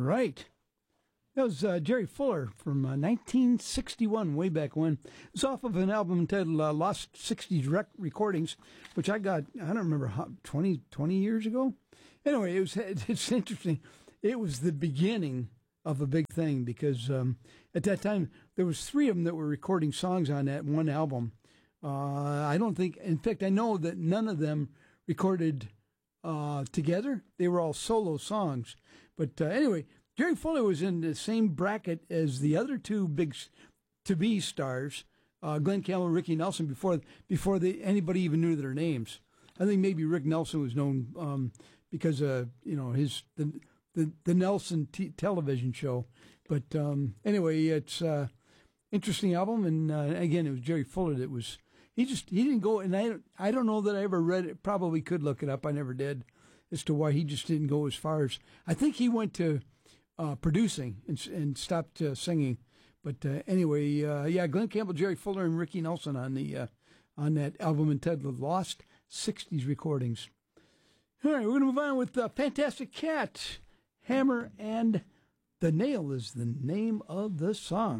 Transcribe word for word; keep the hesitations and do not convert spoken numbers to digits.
right. That was uh, Jerry Fuller from uh, nineteen sixty-one, way back when. It's off of an album entitled uh, Lost sixties Rec- Recordings, which I got, I don't remember, how, twenty, twenty years ago? Anyway, it was it's interesting. It was the beginning of a big thing because um, at that time, there was three of them that were recording songs on that one album. Uh, I don't think, in fact, I know that none of them recorded uh, together. They were all solo songs. But uh, anyway, Jerry Fuller was in the same bracket as the other two big to-be stars, uh, Glenn Campbell and Ricky Nelson, before before they, anybody even knew their names. I think maybe Rick Nelson was known um, because of, you know, his the the, the Nelson t- television show. But um, anyway, it's an uh, interesting album, and uh, again, it was Jerry Fuller that was. He just he didn't go, and I I don't know that I ever read it. Probably could look it up. I never did, as to why he just didn't go as far as. I think he went to. Uh, producing and, and stopped uh, singing, but uh, anyway, uh, yeah, Glenn Campbell, Jerry Fuller, and Ricky Nelson on the uh, on that album entitled "Lost sixties Recordings." All right, we're going to move on with uh, Fantastic Cat, Hammer and the Nail is the name of the song.